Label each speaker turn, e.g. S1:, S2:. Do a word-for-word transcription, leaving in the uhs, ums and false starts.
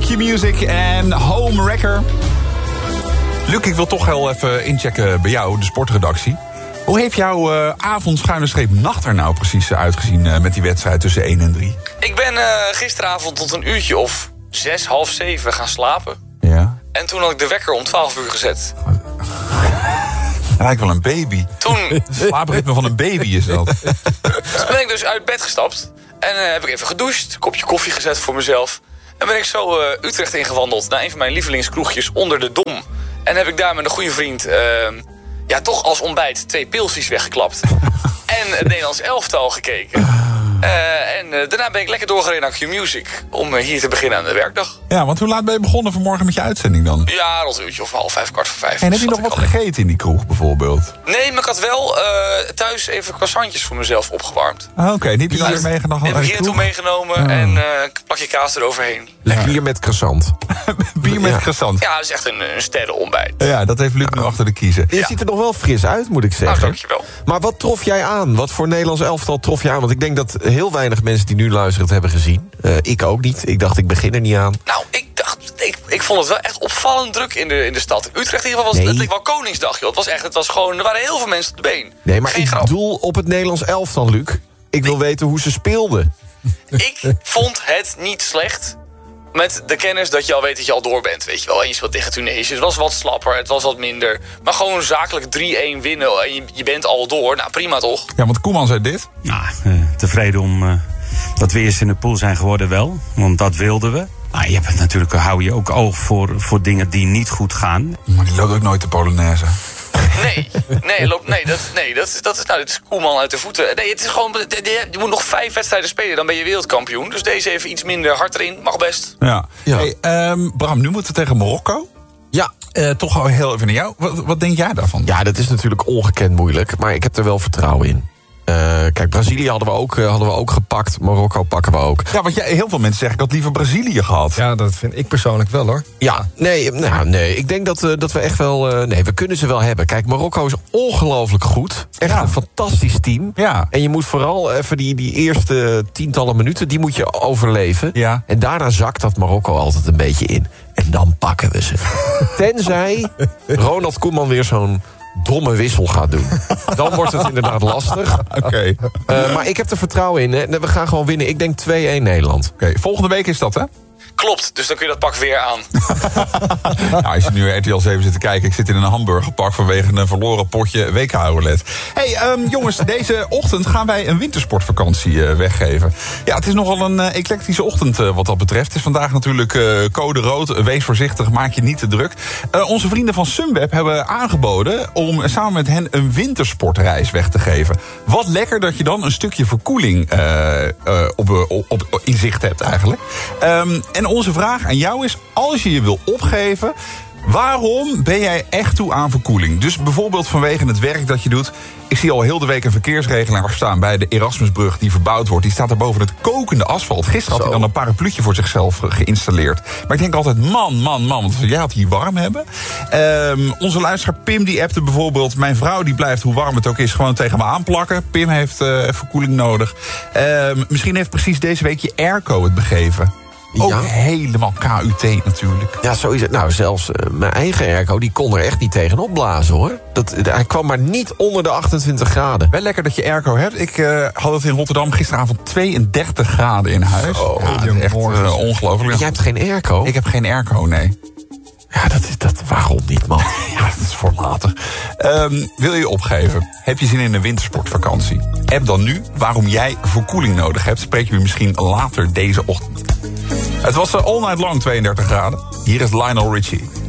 S1: Q-Music en Home Wrecker. Luc, ik wil toch heel even inchecken bij jou, de sportredactie. Hoe heeft jouw uh, avond schuine streep nacht er nou precies uitgezien uh, met die wedstrijd tussen één en drie?
S2: Ik ben uh, gisteravond tot een uurtje of zes, half zeven gaan slapen.
S1: Ja.
S2: En toen had ik de wekker om twaalf uur gezet.
S1: Het lijkt wel een baby.
S2: Toen...
S1: Het slaapritme van een baby is dat.
S2: Toen ben ik dus uit bed gestapt. En uh, heb ik even gedoucht, een kopje koffie gezet voor mezelf. En ben ik zo uh, Utrecht ingewandeld naar een van mijn lievelingskroegjes onder de Dom. En heb ik daar met een goede vriend... Uh, ja, toch als ontbijt twee pilsjes weggeklapt. En het Nederlands elftal gekeken. Uh, en uh, daarna ben ik lekker doorgereden naar Q-Music. Om uh, hier te beginnen aan de werkdag.
S1: Ja, want hoe laat ben je begonnen vanmorgen met je uitzending dan?
S2: Ja, rond een uurtje of half vijf, kwart voor vijf.
S1: En heb je nog wat gegeten in die kroeg bijvoorbeeld?
S2: Nee, maar ik had wel uh, thuis even croissantjes voor mezelf opgewarmd.
S1: Ah, oké, okay. Die heb je hier meegenomen?
S2: Die heb ik hier naartoe meegenomen oh. en uh, een plakje kaas eroverheen.
S3: Lekker bier met croissant.
S1: Bier met
S3: ja.
S1: croissant.
S2: Ja, dat is echt een, een sterrenontbijt.
S1: Ja, dat heeft Luc nu achter de kiezen.
S3: Je ja. ziet er nog wel fris uit, moet ik zeggen.
S2: Nou, dankjewel.
S3: Maar wat trof jij aan? Wat voor Nederlands elftal trof je aan? Want ik denk dat heel weinig mensen die nu luisteren het hebben gezien. Uh, ik ook niet. Ik dacht, ik begin er niet aan.
S2: Nou, ik dacht, ik, ik vond het wel echt opvallend druk in de, in de stad. Utrecht in ieder geval was
S3: nee.
S2: het leek wel Koningsdag, joh. Het was echt, het was gewoon, er waren heel veel mensen op de been.
S3: Nee, maar
S2: Geen
S3: ik
S2: grap.
S3: doel op het Nederlands elftal, Luc. Ik wil nee. weten hoe ze speelden.
S2: Ik vond het niet slecht. Met de kennis dat je al weet dat je al door bent, weet je wel. En je speelt tegen Tunesië. Het was wat slapper, het was wat minder. Maar gewoon zakelijk drie-één winnen en je, je bent al door. Nou, prima toch?
S1: Ja, want Koeman zei dit.
S4: Nou, uh, tevreden om uh, dat we eerst in de pool zijn geworden wel. Want dat wilden we. Maar je hebt natuurlijk, hou je ook oog voor, voor dingen die niet goed gaan.
S1: Maar die loopt ook nooit de Polonaise.
S2: Nee, nee, loop, nee, dat, nee dat, dat, is, nou, dat is Koeman uit de voeten. Nee, het is gewoon, je moet nog vijf wedstrijden spelen, dan ben je wereldkampioen. Dus deze even iets minder hard erin, mag best.
S1: Ja.
S3: ja.
S1: Hey, um, Bram, nu moeten we tegen Marokko.
S3: Ja.
S1: Uh, toch al heel even naar jou. Wat, wat denk jij daarvan?
S3: Ja, dat is natuurlijk ongekend moeilijk, maar ik heb er wel vertrouwen in. Uh, kijk, Brazilië hadden we, ook, uh, hadden we ook gepakt. Marokko pakken we ook.
S1: Ja, want jij, heel veel mensen zeggen, ik had liever Brazilië gehad.
S5: Ja, dat vind ik persoonlijk wel, hoor.
S3: Ja, nee, nou, nee ik denk dat, uh, dat we echt wel... Uh, nee, we kunnen ze wel hebben. Kijk, Marokko is ongelooflijk goed. Echt ja. een fantastisch team.
S1: Ja.
S3: En je moet vooral even die, die eerste tientallen minuten... die moet je overleven.
S1: Ja.
S3: En daarna zakt dat Marokko altijd een beetje in. En dan pakken we ze. Tenzij Ronald Koeman weer zo'n... domme wissel gaat doen. Dan wordt het inderdaad lastig.
S1: Oké. Okay.
S3: Uh, maar ik heb er vertrouwen in. Hè. We gaan gewoon winnen. Ik denk twee-één Nederland.
S1: Oké, okay. Volgende week is dat, hè?
S2: Klopt, dus dan kun je dat pak weer aan.
S1: Nou, als je nu R T L zeven zit te kijken... ik zit in een hamburgerpak vanwege een verloren potje W K-roulette. Hey, um, jongens, deze ochtend gaan wij een wintersportvakantie uh, weggeven. Ja, het is nogal een uh, eclectische ochtend uh, wat dat betreft. Het is vandaag natuurlijk uh, code rood. Wees voorzichtig, maak je niet te druk. Uh, onze vrienden van Sunweb hebben aangeboden... om samen met hen een wintersportreis weg te geven. Wat lekker dat je dan een stukje verkoeling uh, uh, op, op, op, in zicht hebt eigenlijk. Um, en En onze vraag aan jou is, als je je wil opgeven... waarom ben jij echt toe aan verkoeling? Dus bijvoorbeeld vanwege het werk dat je doet. Ik zie al heel de week een verkeersregelaar staan bij de Erasmusbrug die verbouwd wordt. Die staat er boven het kokende asfalt. Gisteren had hij dan een parapluutje voor zichzelf geïnstalleerd. Maar ik denk altijd, man, man, man, want jij had hier warm hebben. Um, onze luisteraar Pim die appte bijvoorbeeld... mijn vrouw die blijft, hoe warm het ook is, gewoon tegen me aanplakken. Pim heeft uh, verkoeling nodig. Um, misschien heeft precies deze week je airco het begeven. Ook ja. helemaal K U T natuurlijk.
S3: Ja, zo is het. Nou, zelfs uh, mijn eigen airco, die kon er echt niet tegen opblazen, hoor. Dat, hij kwam maar niet onder de achtentwintig graden.
S1: Wel lekker dat je airco hebt. Ik uh, had het in Rotterdam gisteravond tweeëndertig graden in huis.
S3: Oh,
S1: ja, dat is echt uh, ongelooflijk.
S3: Jij hebt geen airco?
S1: Ik heb geen airco, nee.
S3: Ja, dat is dat. Waarom niet, man?
S1: Ja, dat is voor later. Um, wil je opgeven? Heb je zin in een wintersportvakantie? App dan nu waarom jij verkoeling nodig hebt. Spreek je misschien later deze ochtend. Het was all night long tweeëndertig graden. Hier is Lionel Richie.